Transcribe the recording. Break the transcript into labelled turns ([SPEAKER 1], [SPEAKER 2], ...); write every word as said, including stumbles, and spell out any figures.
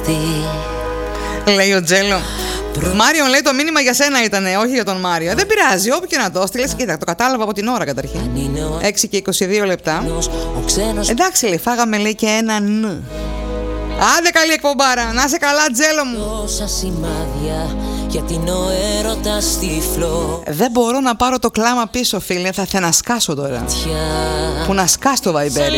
[SPEAKER 1] Λέει ο Τζέλο. Μάριο, λέει, το μήνυμα για σένα ήταν, όχι για τον Μάριο. Ε, δεν πειράζει, όπου και να το στείλες. Κοίτα, το κατάλαβα από την ώρα καταρχήν. έξι και είκοσι δύο λεπτά. Εντάξει, λέει, φάγαμε, λέει, και ένα νου. Άντε, καλή εκπομπάρα. Να είσαι καλά, Τζέλο μου. Δεν μπορώ να πάρω το κλάμα πίσω, φίλε. Θα, θα να σκάσω τώρα. Που να σκάσω το Βαϊμπέρι.